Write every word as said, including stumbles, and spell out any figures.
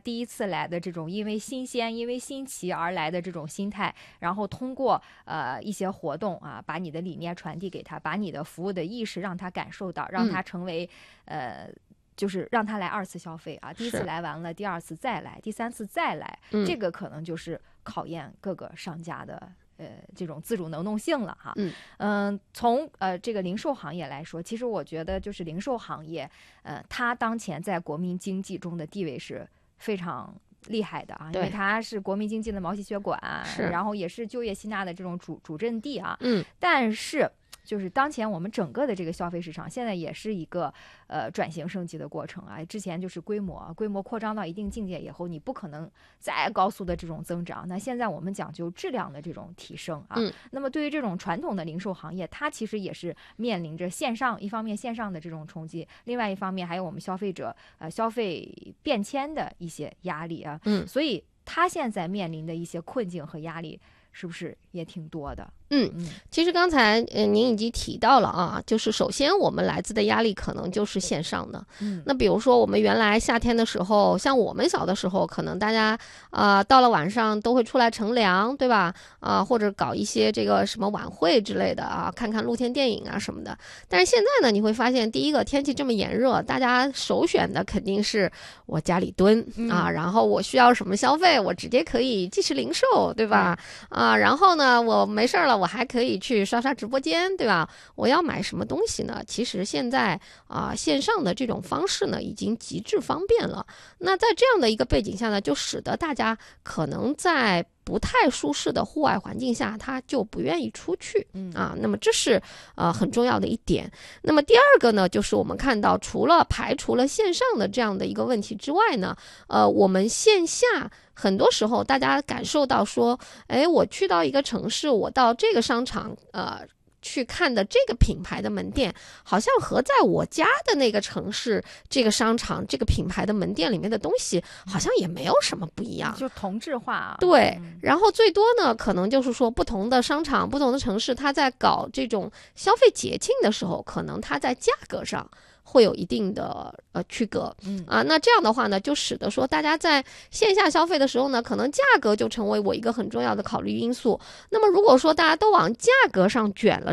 第一次来的这种因为新鲜、因为新奇而来的这种心态，然后通过呃一些活动啊，把你的理念传递给他，把你的服务的意识让他感受到，让他成为、嗯、呃。就是让他来二次消费啊，第一次来完了，第二次再来，第三次再来、嗯，这个可能就是考验各个商家的呃这种自主能动性了哈。嗯，呃、从呃这个零售行业来说，其实我觉得就是零售行业，呃，它当前在国民经济中的地位是非常厉害的啊，因为它是国民经济的毛细血管，然后也是就业吸纳的这种主主阵地啊。嗯，但是。就是当前我们整个的这个消费市场现在也是一个呃转型升级的过程啊。之前就是规模规模扩张到一定境界以后，你不可能再高速的这种增长。那现在我们讲究质量的这种提升啊。嗯、那么对于这种传统的零售行业，它其实也是面临着线上一方面线上的这种冲击，另外一方面还有我们消费者呃消费变迁的一些压力啊。嗯，所以它现在面临的一些困境和压力，是不是也挺多的？ 嗯，其实刚才呃您已经提到了啊，就是首先我们来自的压力可能就是线上的。嗯，那比如说我们原来夏天的时候，像我们小的时候，可能大家啊、呃、到了晚上都会出来乘凉，对吧？啊、呃、或者搞一些这个什么晚会之类的啊，看看露天电影啊什么的。但是现在呢，你会发现，第一个天气这么炎热，大家首选的肯定是我家里蹲、嗯、啊，然后我需要什么消费，我直接可以即时零售，对吧？嗯、啊，然后呢，我没事了。我还可以去刷刷直播间，对吧？我要买什么东西呢？其实现在啊、呃，线上的这种方式呢，已经极致方便了。那在这样的一个背景下呢，就使得大家可能在不太舒适的户外环境下，他就不愿意出去啊。那么这是呃很重要的一点。那么第二个呢，就是我们看到，除了排除了线上的这样的一个问题之外呢，呃，我们线下很多时候大家感受到说，哎，我去到一个城市，我到这个商场，呃。去看的这个品牌的门店，好像和在我家的那个城市、这个商场、这个品牌的门店里面的东西，好像也没有什么不一样， 就同质化啊。 对，然后最多呢，可能就是说不同的商场、不同的城市，它在搞这种消费节庆的时候，可能它在价格上会有一定的呃区隔，嗯啊，那这样的话呢，就使得说大家在线下消费的时候呢，可能价格就成为我一个很重要的考虑因素。那么如果说大家都往价格上卷了